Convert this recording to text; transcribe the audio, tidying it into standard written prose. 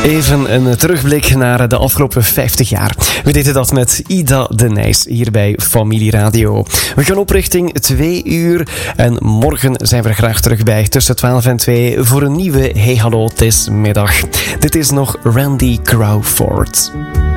Even een terugblik naar de afgelopen 50 jaar. We deden dat met Ida de Nijs hier bij Familie Radio. We gaan op richting 2 uur en morgen zijn we er graag terug bij tussen 12 en 2 voor een nieuwe Hey Hallo, het is middag. Dit is nog Randy Crawford.